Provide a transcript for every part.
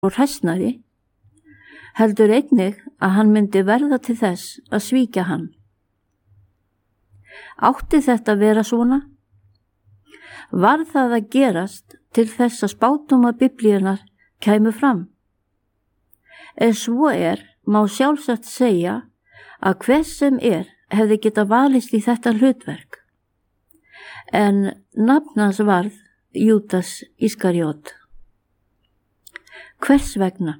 og hræsnari, heldur einnig að hann myndi verða til þess að svíkja hann. Átti þetta að vera svona? Var það að gerast til þess að spádómar Biblíunnar kæmu fram? Ef svo má sjálfsagt segja að hver sem hefði geta valist í þetta hlutverk, en nafn hans varð Júdas Ískariot. Hvers vegna?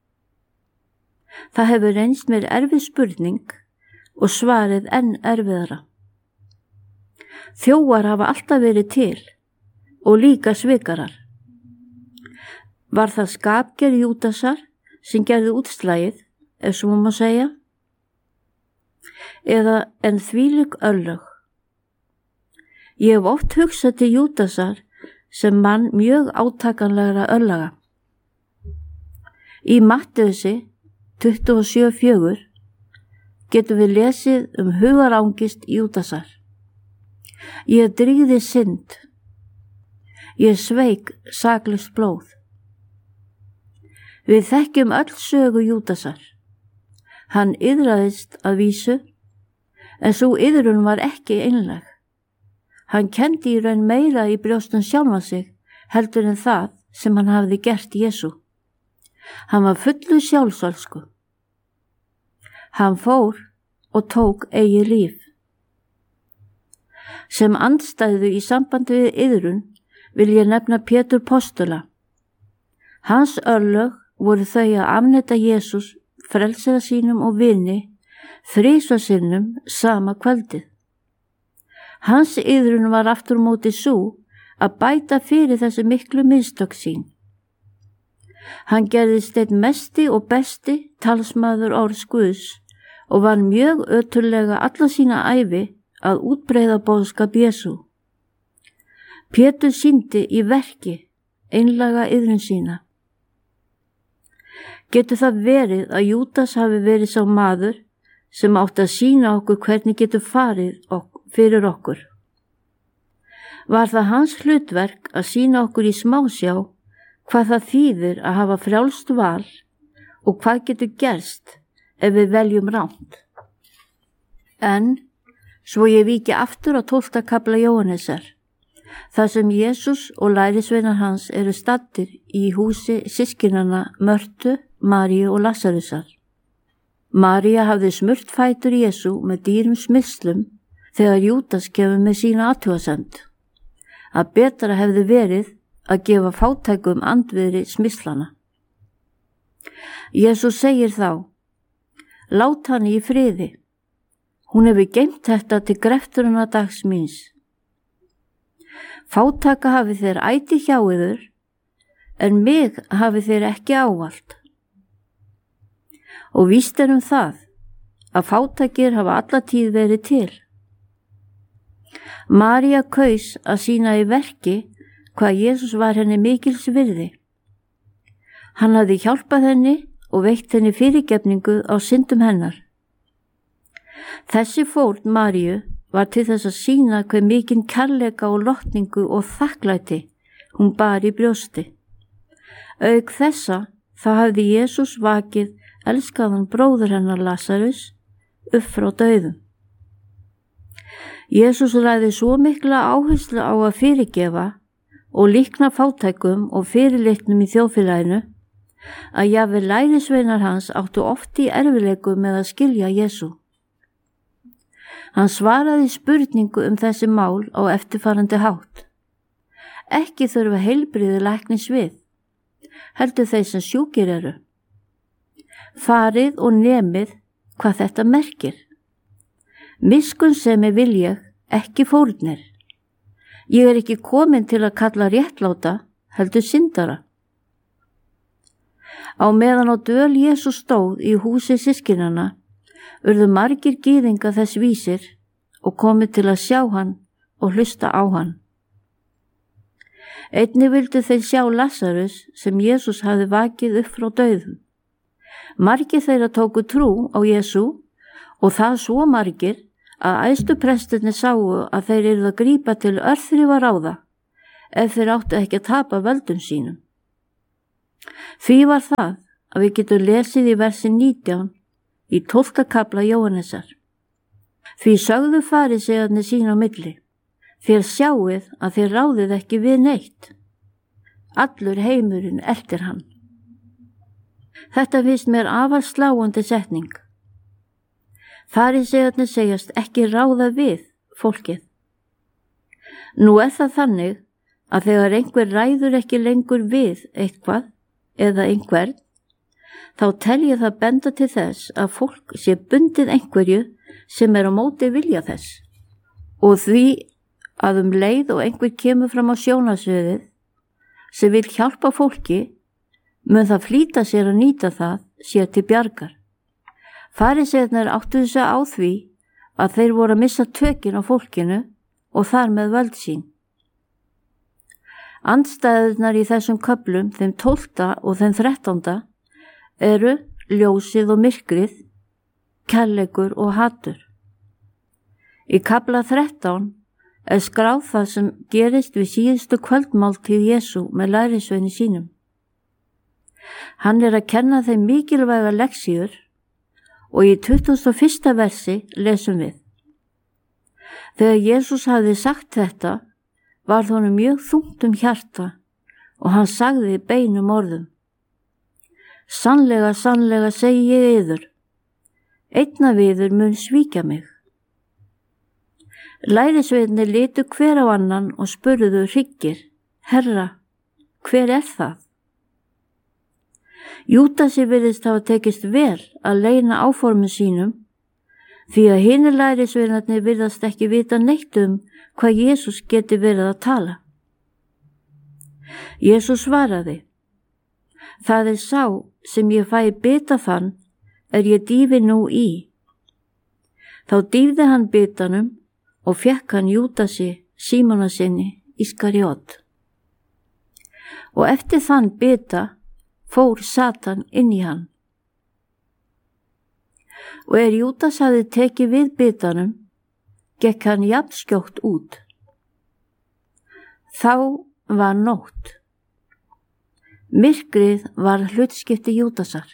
Það hefur reynst mér erfið spurning og svarið enn erfiðara. Þjófar hafa alltaf verið til og líka svikarar. Var það skapgerð Júdasar sem gerði útslagið, ef svo má segja? Eða en þvílík örlög? Ég hef oft hugsað til Júdasar sem mann mjög átakanlegra örlaga. Í Mattheusi 27:4 getum við lesið hugarangist Júdasar. Ég drýgði synd. Ég sveik saklaust blóð. Við þekkjum öll sögu Júdasar. Hann iðraðist að vísu, en sú iðrun var ekki einlæg. Hann kenndi í raun meira í brjóstum sjálfan sig heldur en það sem hann hafði gert Jesú. Hann var fullu sjálfsvölsku. Hann fór og tók eigið líf. Sem andstæðu í sambandi við iðrun vil ég nefna Pétur postula. Hans örlög voru þau að afneita Jesús, frelsara sínum og vini, þrisvar sinnum sama kvöldið. Hans iðrun var aftur móti sú að bæta fyrir þessi miklu mistök sín. Hann gerðist einn mesti og besti talsmaður orðs Guðs og var mjög öturlega alla sína ævi að útbreiða boðskap Jesú. Pétur sýndi í verki einlæga iðrun sína. Getur það verið að Júdas hafi verið sá maður sem átti að sýna okkur hvernig getur farið fyrir okkur? Var það hans hlutverk að sýna okkur í smásjá hvað það þýðir að hafa frjálst val og hvað getur gerst ef við veljum rangt? En svo ég víki aftur á 12. kafla Jóhannesar, þar sem Jesús og lærisveinar hans eru staddir í húsi systkinanna Mörtu, Maríu og Lasarusar. María hafði smurt fætur Jesú með dýrum smyrslum þegar Júdas gefur með sína athugasemd, að betra hefði verið að gefa fátækum andvirði smyrslana. Jesús segir þá: lát hann í friði. Hún hefur geymt þetta til greftrunna dags míns. Fátæka hafi þeir æti hjá yður, en mig hafi þeir ekki ávallt. Og víst það að fátækir hafa alla tíð verið til. María kaus að sýna í verki hvað Jesús var henni mikils virði. Hann hafði hjálpað henni og veitt henni fyrirgefningu á syndum hennar. Þessi fórn Maríu var til þess að sýna hve mikinn kærleika og lotningu og þakklæti hún bar í brjósti. Auk þessa þá hafði Jesús vakið elskaðan bróður hennar Lasarus upp frá dauðum. Jesús lagði svo mikla áherslu á að fyrirgefa og líkna fátækum og fyrirlitnum í þjóðfélaginu að jafnvel lærisveinar hans áttu oft í erfiðleikum með að skilja Jesú. Hann svaraði spurningu þessi mál á eftirfarandi hátt: ekki þurfa heilbrigði læknis við, heldur þeir sem sjúkir eru. Farið og nemið hvað þetta merkir. Miskunnsemi vil ég, ekki fórnir. Ég ekki komin til að kalla réttláta, heldur syndara. Á meðan á dvöl Jesús stóð í húsi systkinanna, urðu margir gyðinga þess vísir og komið til að sjá hann og hlusta á hann. Einnig vildu þeir sjá Lasarus sem Jesús hafði vakið upp frá dauðum. Margir þeirra tóku trú á Jesú og það svo margir að æðstuprestirnir sáu að þeir yrðu að grípa til örþrifa ráða ef þeir áttu ekki að tapa völdum sínum. Því var það að við getum lesið í versi 19 í 12. kafla Jóhannesar. Því sögðu farísearnir sín á milli: þér sjáið að þér ráðið ekki við neitt. Allur heimurinn eltir hann. Þetta finnst mér afar sláandi setning. Farísearnir segjast ekki ráða við fólkið. Nú það þannig að þegar einhver ræður ekki lengur við eitthvað eða einhvern, þá tel ég það benda til þess að fólk sé bundið einhverju sem á móti vilja þess, og því að leið og einhver kemur fram á sjónarsviðið sem vil hjálpa fólki, mun það flýta sér að nýta það sér til bjargar. Farísearnir áttu þess á því að þeir voru að missa tökin á fólkinu og þar með völd sín. Andstæðurnar í þessum köflum, þeim 12. og þeim 13. eru ljósið og myrkrið, kærleikur og hatur. Í kafla 13 skráð það sem gerist við síðustu kvöldmáltíð Jesú með lærisveini sínum. Hann að kenna þeim mikilvæga lexíur og í 21. versi lesum við: þegar Jesús hafði sagt þetta, varð honum mjög þungt hjarta og hann sagði beinum orðum: sannlega, sannlega segi ég yður, einn af yður mun svíkja mig. Lærisveinarnir litu hver á annan og spurðu hryggir: Herra, hver það? Júdasi virðist hafa tekist vel að leyna áformum sínum, því að hinir lærisveinarnir virðast ekki vita neitt hvað Jesús geti verið að tala. Jesús svaraði: það sá sem ég fæ bita þann ég dýfi nú í. Þá dýfði hann bitanum og fékk hann Júdasi, Símona sinni, Ískariot. Og eftir þann bita fór Satan inn í hann. Og Júdas hafði tekið við bitanum, gekk hann jafnskjótt út. Þá var nótt. Myrkrið var hlutskipti Júdasar.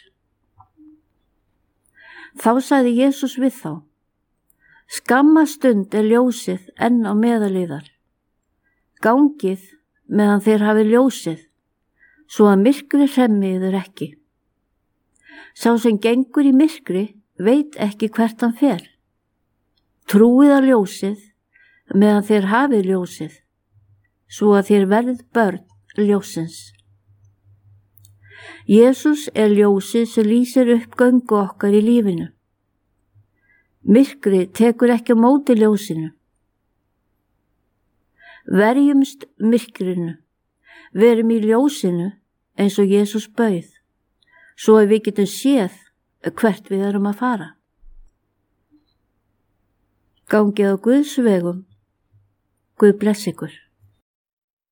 Þá sagði Jesús við þá: skamma stund ljósið enn á meðal yðar. Gangið meðan þér hafið ljósið, svo að myrkrið hremmi yður ekki. Sá sem gengur í myrkri veit ekki hvert hann fer. Trúið á ljósið meðan þér hafið ljósið, svo að þér verðið börn ljósins. Jesús ljósið sem lýsir upp göngu okkar í lífinu. Myrkri tekur ekki á móti ljósinu. Verjumst myrkrinu, verum í ljósinu eins og Jesús bauð, svo að við getum séð hvert við erum að fara. Gangið á Guðs vegum. Guð bless ykkur.